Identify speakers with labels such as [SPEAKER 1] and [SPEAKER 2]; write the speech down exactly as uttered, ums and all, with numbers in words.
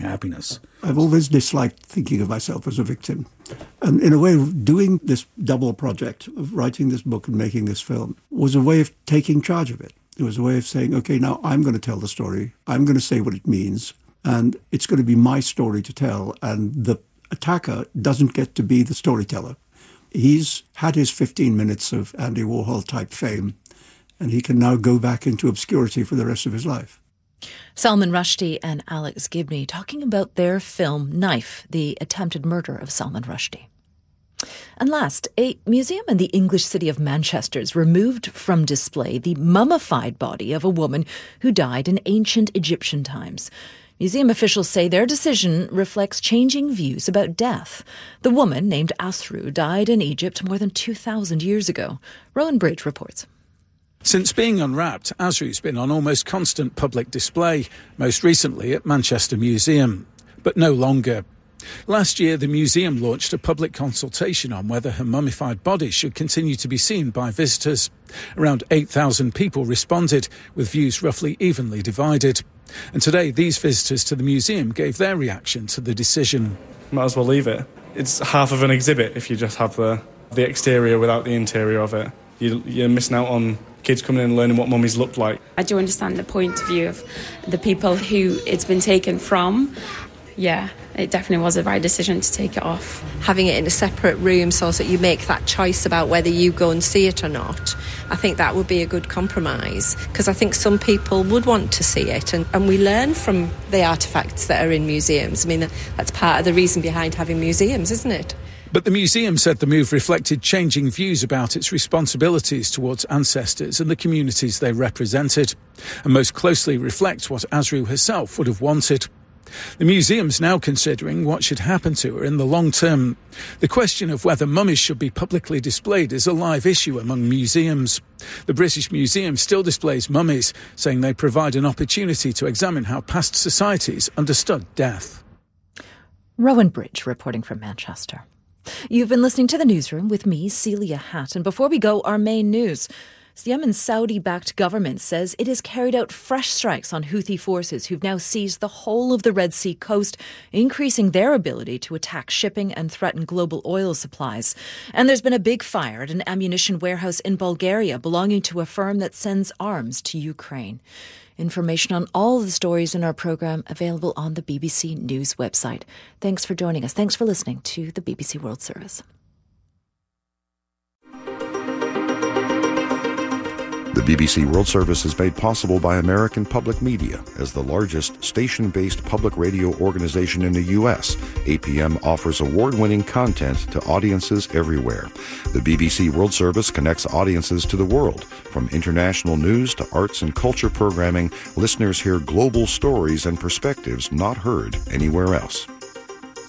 [SPEAKER 1] happiness.
[SPEAKER 2] I've always disliked thinking of myself as a victim. And in a way, doing this double project of writing this book and making this film was a way of taking charge of it. It was a way of saying, okay, now I'm going to tell the story. I'm going to say what it means. And it's going to be my story to tell. And the attacker doesn't get to be the storyteller. He's had his fifteen minutes of Andy Warhol-type fame, and he can now go back into obscurity for the rest of his life.
[SPEAKER 3] Salman Rushdie and Alex Gibney talking about their film Knife, the attempted murder of Salman Rushdie. And last, a museum in the English city of Manchester has removed from display the mummified body of a woman who died in ancient Egyptian times. Museum officials say their decision reflects changing views about death. The woman, named Asru, died in Egypt more than two thousand years ago. Rowan Bridge reports.
[SPEAKER 1] Since being unwrapped, Asru's been on almost constant public display, most recently at Manchester Museum, but no longer. Last year, the museum launched a public consultation on whether her mummified body should continue to be seen by visitors. Around eight thousand people responded, with views roughly evenly divided. And today, these visitors to the museum gave their reaction to the decision.
[SPEAKER 4] Might as well leave it. It's half of an exhibit if you just have the, the exterior without the interior of it. You, you're missing out on kids coming in and learning what mummies looked like.
[SPEAKER 5] I do understand the point of view of the people who it's been taken from. Yeah, it definitely was a right decision to take it off.
[SPEAKER 6] Having it in a separate room so that you make that choice about whether you go and see it or not, I think that would be a good compromise, because I think some people would want to see it, and, and we learn from the artefacts that are in museums. I mean, that's part of the reason behind having museums, isn't it?
[SPEAKER 1] But the museum said the move reflected changing views about its responsibilities towards ancestors and the communities they represented, and most closely reflect what Asru herself would have wanted. The museum's now considering what should happen to her in the long term. The question of whether mummies should be publicly displayed is a live issue among museums. The British Museum still displays mummies, saying they provide an opportunity to examine how past societies understood death.
[SPEAKER 3] Rowan Bridge reporting from Manchester. You've been listening to The Newsroom with me, Celia Hatt. And before we go, our main news. Yemen's Saudi-backed government says it has carried out fresh strikes on Houthi forces who've now seized the whole of the Red Sea coast, increasing their ability to attack shipping and threaten global oil supplies. And there's been a big fire at an ammunition warehouse in Bulgaria belonging to a firm that sends arms to Ukraine. Information on all the stories in our programme available on the B B C News website. Thanks for joining us. Thanks for listening to the B B C World Service.
[SPEAKER 7] The B B C World Service is made possible by American Public Media. As the largest station-based public radio organization in the U S, A P M offers award-winning content to audiences everywhere. The B B C World Service connects audiences to the world. From international news to arts and culture programming, listeners hear global stories and perspectives not heard anywhere else.